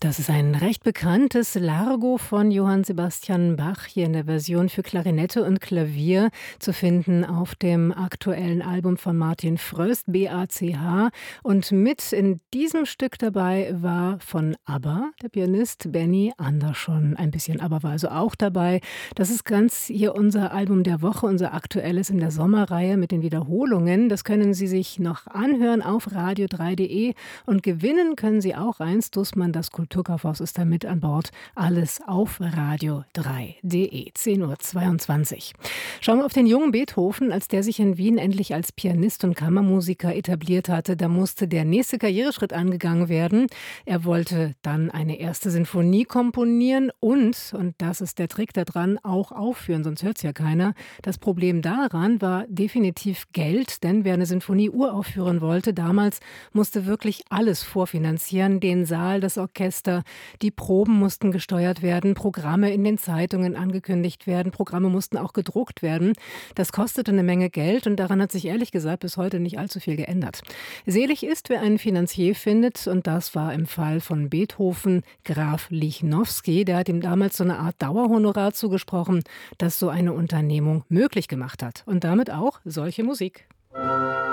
Das ist ein recht bekanntes Largo von Johann Sebastian Bach, hier in der Version für Klarinette und Klavier zu finden auf dem aktuellen Album von Martin Fröst, BACH. Und mit in diesem Stück dabei war von ABBA der Pianist Benny Andersson. Ein bisschen ABBA war also auch dabei. Das ist ganz hier unser Album der Woche, unser aktuelles in der Sommerreihe mit den Wiederholungen. Das können Sie sich noch anhören auf radio3.de und gewinnen können Sie auch eins, Dussmann, das Kulturkaufhaus ist da mit an Bord. Alles auf radio3.de. 10:22 Uhr. Schauen wir auf den jungen Beethoven. Als der sich in Wien endlich als Pianist und Kammermusiker etabliert hatte, da musste der nächste Karriereschritt angegangen werden. Er wollte dann eine erste Sinfonie komponieren und das ist der Trick daran, auch aufführen, sonst hört es ja keiner. Das Problem daran war definitiv Geld, denn wer eine Sinfonie uraufführen wollte, damals musste wirklich alles vorfinanzieren, den Saal, das Orchester, die Proben mussten gesteuert werden, Programme in den Zeitungen angekündigt werden, Programme mussten auch gedruckt werden. Das kostete eine Menge Geld und daran hat sich ehrlich gesagt bis heute nicht allzu viel geändert. Selig ist, wer einen Finanzier findet, und das war im Fall von Beethoven Graf Lichnowsky. Der hat ihm damals so eine Art Dauerhonorar zugesprochen, das so eine Unternehmung möglich gemacht hat. Und damit auch solche Musik.